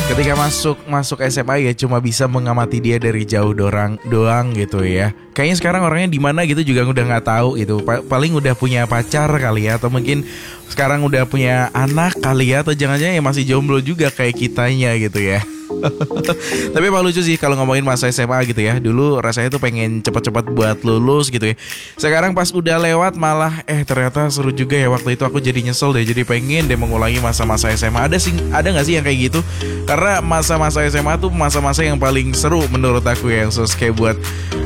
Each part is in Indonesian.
Ketika masuk SMA ya cuma bisa mengamati dia dari jauh doang gitu ya. Kayaknya sekarang orangnya di mana gitu juga udah nggak tahu gitu. Paling udah punya pacar kali ya, atau mungkin sekarang udah punya anak kali ya, atau jangan-jangan ya masih jomblo juga kayak kitanya gitu ya. Tapi emang lucu sih kalau ngomongin masa SMA gitu ya. Dulu rasanya tuh pengen cepat-cepat buat lulus gitu ya. Sekarang pas udah lewat malah ternyata seru juga ya. Waktu itu aku jadi nyesel deh. Jadi pengen deh mengulangi masa-masa SMA. Ada gak sih yang kayak gitu? Karena masa-masa SMA tuh masa-masa yang paling seru menurut aku ya. Yang kayak buat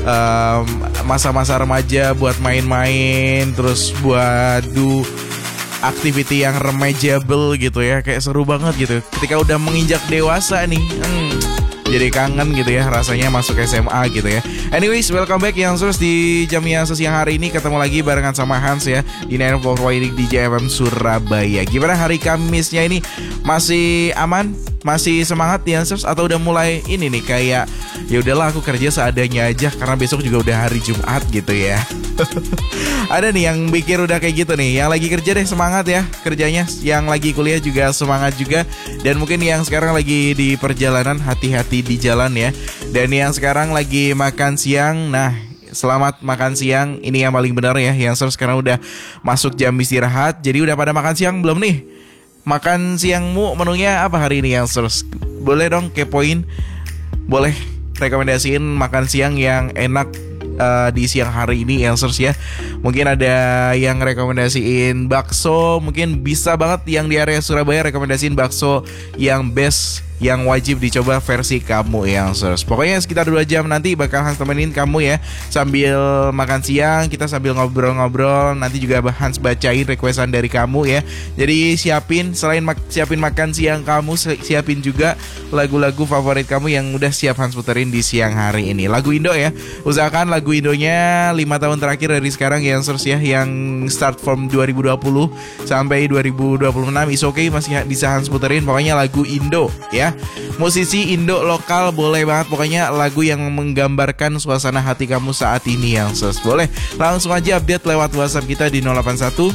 masa-masa remaja, buat main-main, terus buat activity yang remageable gitu ya. Kayak seru banget gitu. Ketika udah menginjak dewasa nih, jadi kangen gitu ya rasanya masuk SMA gitu ya. Anyways, welcome back Youngsters di jam yang siang hari ini. Ketemu lagi barengan sama Hans ya di 94.8 DJ FM Surabaya. Gimana hari Kamisnya ini? Masih aman? Masih semangat Youngsters? Atau udah mulai ini nih kayak ya udahlah aku kerja seadanya aja karena besok juga udah hari Jumat gitu ya. Ada nih yang pikir udah kayak gitu nih. Yang lagi kerja deh semangat ya kerjanya. Yang lagi kuliah juga semangat juga. Dan mungkin yang sekarang lagi di perjalanan hati-hati di jalan ya. Dan yang sekarang lagi makan siang, nah selamat makan siang. Ini yang paling benar ya. Yang sekarang udah masuk jam istirahat. Jadi udah pada makan siang belum nih? Makan siangmu menunya apa hari ini Youngsters? Boleh dong kepoin. Boleh rekomendasiin makan siang yang enak di siang hari ini Youngsters ya. Mungkin ada yang rekomendasiin bakso. Mungkin bisa banget yang di area Surabaya rekomendasiin bakso yang best, yang wajib dicoba versi kamu Youngsters. Pokoknya sekitar 2 jam nanti bakal Hans temenin kamu ya. Sambil makan siang kita sambil ngobrol-ngobrol. Nanti juga Hans bacain requestan dari kamu ya. Jadi siapin, selain siapin makan siang kamu, siapin juga lagu-lagu favorit kamu yang udah siap Hans puterin di siang hari ini. Lagu Indo ya. Usahakan lagu Indonya 5 tahun terakhir dari sekarang Youngsters ya. Yang start from 2020 sampai 2026 is okay, masih bisa Hans puterin. Pokoknya lagu Indo ya. Musisi Indo lokal boleh banget. Pokoknya lagu yang menggambarkan suasana hati kamu saat ini Youngsters. Boleh langsung aja update lewat WhatsApp kita di 081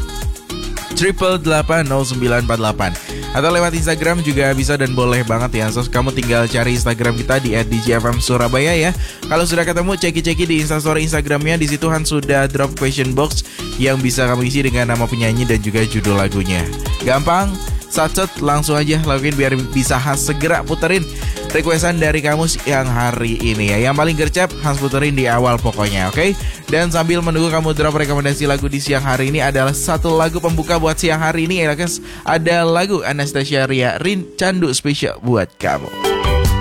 888 0948 atau lewat Instagram juga bisa dan boleh banget ya. So, kamu tinggal cari Instagram kita di @djfm Surabaya ya. Kalau sudah ketemu, ceki-ceki di Instastory Instagramnya. Di situ Hans sudah drop question box yang bisa kamu isi dengan nama penyanyi dan juga judul lagunya. Gampang, sacet, langsung aja lakuin biar bisa Hans segera puterin requestan dari kamu siang hari ini ya. Yang paling gercep Hans puterin di awal pokoknya, oke? Dan sambil menunggu kamu drop rekomendasi lagu di siang hari ini, adalah satu lagu pembuka buat siang hari ini ya guys. Ada lagu Anastasia Ria Rin Candu spesial buat kamu.